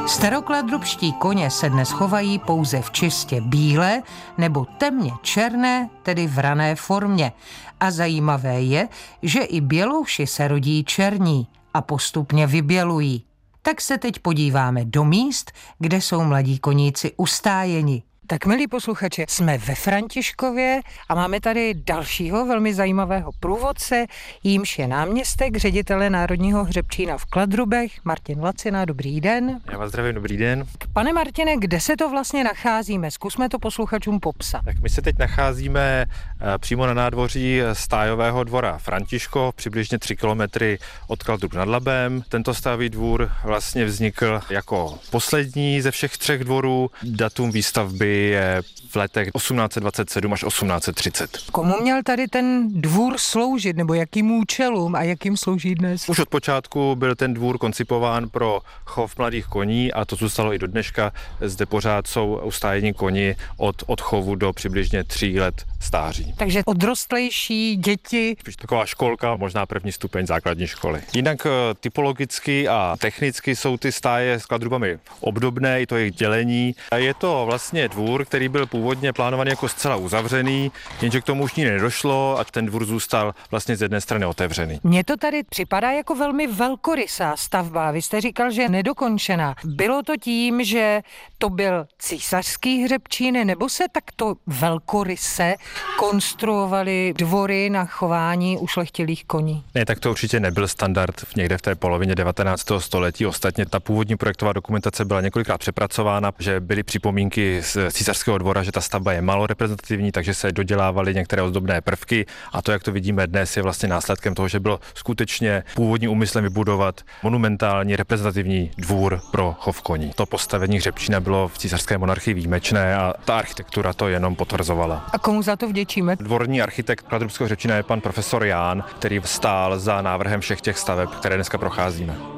Starokladrubští koně se dnes chovají pouze v čistě bílé nebo temně černé, tedy v rané formě. A zajímavé je, že i bělouši se rodí černí a postupně vybělují. Tak se teď podíváme do míst, kde jsou mladí koníci ustájeni. Tak, milí posluchači, jsme ve Františkově a máme tady dalšího velmi zajímavého průvodce, jímž je náměstek ředitele Národního hřebčína v Kladrubech, Martin Lacina. Dobrý den. Já vás zdravím, dobrý den. Pane Martine, kde se to vlastně nacházíme? Zkusme to posluchačům popsat. Tak my se teď nacházíme přímo na nádvoří stájového dvora Františkov, přibližně 3 kilometry od Kladrub nad Labem. Tento stájový dvůr vlastně vznikl jako poslední ze všech 3 dvorů. Datum výstavby je v letech 1827 až 1830. Komu měl tady ten dvůr sloužit, nebo jakým účelům a jakým slouží dnes? Už od počátku byl ten dvůr koncipován pro chov mladých koní a to zůstalo i do dneška. Zde pořád jsou ustájení koni od odchovu do přibližně 3 let stáří. Takže odrostlejší děti. Taková školka, možná první stupeň základní školy. Jinak typologicky a technicky jsou ty stáje s Kladrubami obdobné, i to jejich dělení. Je to vlastně dvůr, který byl původně plánovaný jako zcela uzavřený, jenže k tomu už nikdy nedošlo a ten dvůr zůstal vlastně z jedné strany otevřený. Mně to tady připadá jako velmi velkorysá stavba. Vy jste říkal, že je nedokončená. Bylo to tím, že to byl císařský hřebčín, nebo se takto velkoryse konstruovaly dvory na chování ušlechtilých koní? Ne, tak to určitě nebyl standard někde v té polovině 19. století. Ostatně ta původní projektová dokumentace byla několikrát přepracována, že byly připomínky z císařského dvora, že ta stavba je málo reprezentativní, takže se dodělávaly některé ozdobné prvky a to, jak to vidíme dnes, je vlastně následkem toho, že bylo skutečně původním úmyslem vybudovat monumentální reprezentativní dvůr pro chov koní. To postavení hřebčína bylo v císařské monarchii výjimečné a ta architektura to jenom potvrzovala. A komu za to vděčíme? Dvorní architekt kladrubského hřebčína je pan profesor Ján, který stál za návrhem všech těch staveb, které dneska procházíme.